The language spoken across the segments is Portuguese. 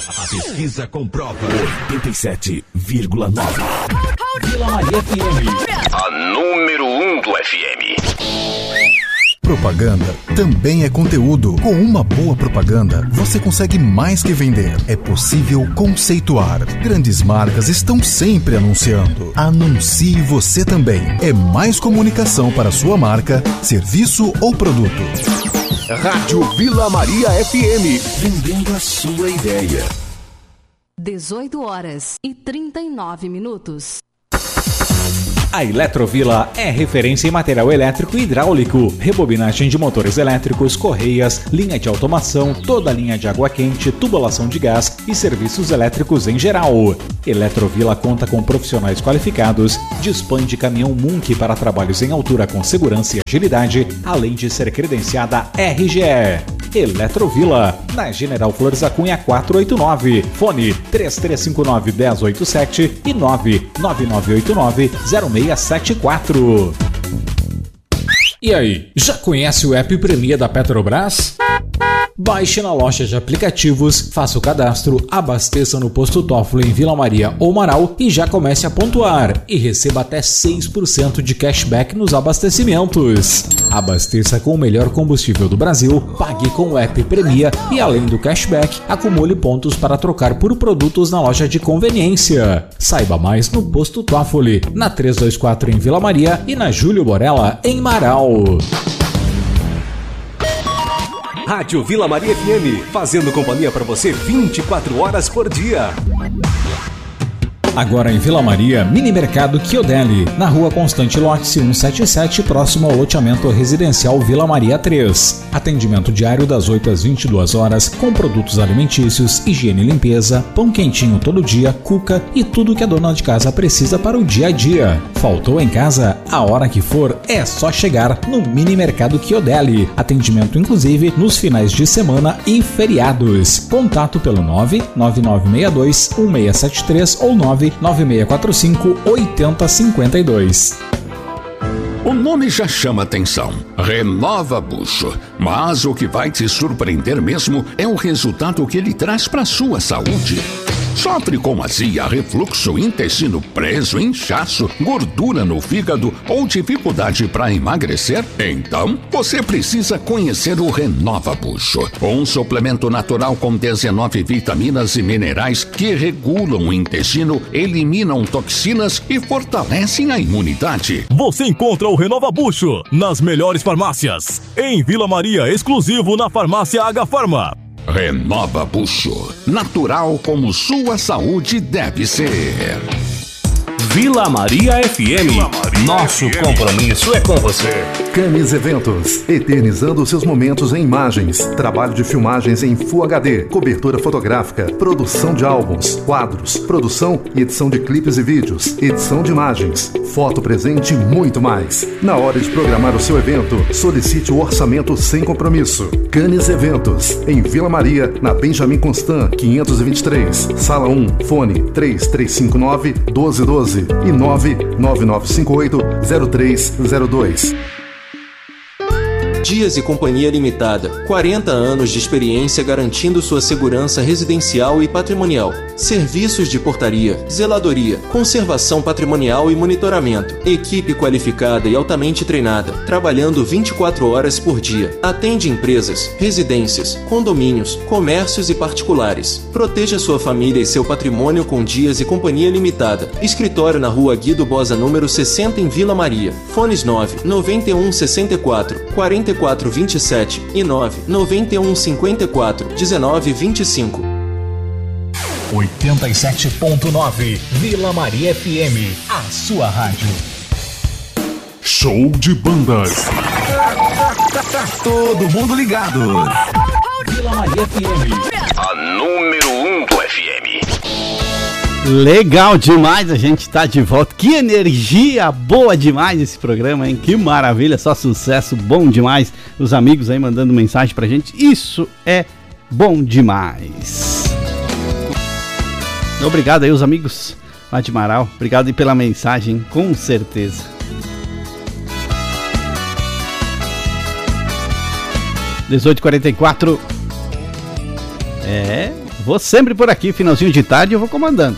A pesquisa comprova. 87,9. Vila Maria FM. A número 1 do FM. Propaganda também é conteúdo. Com uma boa propaganda, você consegue mais que vender. É possível conceituar. Grandes marcas estão sempre anunciando. Anuncie você também. É mais comunicação para sua marca, serviço ou produto. Rádio Vila Maria FM. Vendendo a sua ideia. 18h39. A Eletrovila é referência em material elétrico e hidráulico, rebobinagem de motores elétricos, correias, linha de automação, toda a linha de água quente, tubulação de gás e serviços elétricos em geral. Eletrovila conta com profissionais qualificados, dispõe de caminhão Munk para trabalhos em altura com segurança e agilidade, além de ser credenciada RGE. Eletrovila, na General Flores da Cunha 489, fone 3359-1087 e 99989-0674. E aí, já conhece o app Premia da Petrobras? Baixe na loja de aplicativos, faça o cadastro, abasteça no posto Toffoli em Vila Maria ou Marau e já comece a pontuar e receba até 6% de cashback nos abastecimentos. Abasteça com o melhor combustível do Brasil, pague com o app Premia e além do cashback, acumule pontos para trocar por produtos na loja de conveniência. Saiba mais no posto Toffoli, na 324 em Vila Maria e na Júlio Borella em Marau. Rádio Vila Maria FM, fazendo companhia para você 24 horas por dia. Agora em Vila Maria, Mini Mercado Chiodelli, na Rua Constante Lote 177, próximo ao loteamento residencial Vila Maria 3. Atendimento diário das 8 às 22 horas, com produtos alimentícios, higiene e limpeza, pão quentinho todo dia, cuca e tudo que a dona de casa precisa para o dia a dia. Faltou em casa? A hora que for, é só chegar no Mini Mercado Chiodelli. Atendimento inclusive nos finais de semana e feriados. Contato pelo 99962-1673 ou 99645-8052. O nome já chama atenção. Renova Bucho. Mas o que vai te surpreender mesmo é o resultado que ele traz para sua saúde. Sofre com azia, refluxo, intestino preso, inchaço, gordura no fígado ou dificuldade para emagrecer? Então, você precisa conhecer o Renova Bucho. Um suplemento natural com 19 vitaminas e minerais que regulam o intestino, eliminam toxinas e fortalecem a imunidade. Você encontra o Renova Bucho nas melhores farmácias. Em Vila Maria, exclusivo na farmácia H Farma. Renova Bucho, natural como sua saúde deve ser. Vila Maria FM. Nosso compromisso é com você. Camis Eventos, eternizando seus momentos em imagens. Trabalho de filmagens em Full HD, cobertura fotográfica, produção de álbuns, quadros, produção e edição de clipes e vídeos, edição de imagens, foto presente e muito mais. Na hora de programar o seu evento, solicite o orçamento sem compromisso. Canis Eventos, em Vila Maria, na Benjamin Constant, 523, Sala 1, fone 3359-1212 e 99958-0302. Dias e Companhia Limitada, 40 anos de experiência garantindo sua segurança residencial e patrimonial. Serviços de portaria, zeladoria, conservação patrimonial e monitoramento. Equipe qualificada e altamente treinada, trabalhando 24 horas por dia. Atende empresas, residências, condomínios, comércios e particulares. Proteja sua família e seu patrimônio com Dias e Companhia Limitada. Escritório na Rua Guido Bosa, número 60 em Vila Maria. Fones 9-9164-4427 e 9-9154-1925. 87.9 Vila Maria FM, a sua rádio. Show de bandas. Tá todo mundo ligado. Vila Maria FM, a número 1 do FM. Legal demais, a gente tá de volta. Que energia boa demais esse programa, hein? Que maravilha, só sucesso, bom demais. Os amigos aí mandando mensagem pra gente, isso é bom demais. Obrigado aí os amigos lá de Marau, obrigado aí pela mensagem, com certeza. Vou sempre por aqui, finalzinho de tarde eu vou comandando.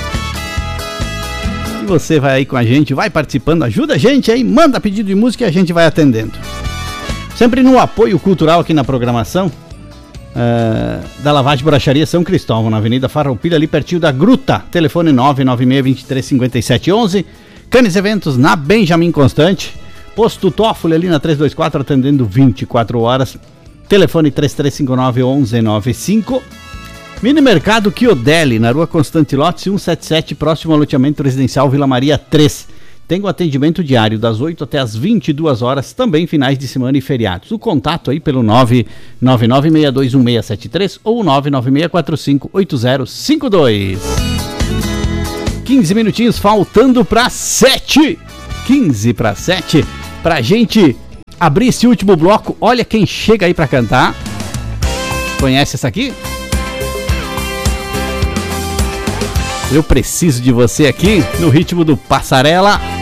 E você vai aí com a gente, vai participando, ajuda a gente aí, manda pedido de música e a gente vai atendendo. Sempre no apoio cultural aqui na programação da Lavagem Borracharia São Cristóvão, na Avenida Farroupilha, ali pertinho da Gruta. Telefone 996-235711. Canes Eventos na Benjamin Constante. Posto Toffoli ali na 324, atendendo 24 horas. Telefone 3359-1195. Mini Mercado Chiodelli, na Rua Constante Lotz 177, próximo ao loteamento residencial Vila Maria 3. Tem o atendimento diário das 8 até as 22 horas, também finais de semana e feriados. O contato aí pelo 999621673 ou 996458052. 15 minutinhos faltando para 7. 15 para 7. Pra gente abrir esse último bloco, olha quem chega aí pra cantar. Conhece essa aqui? Eu preciso de você aqui no ritmo do Passarela.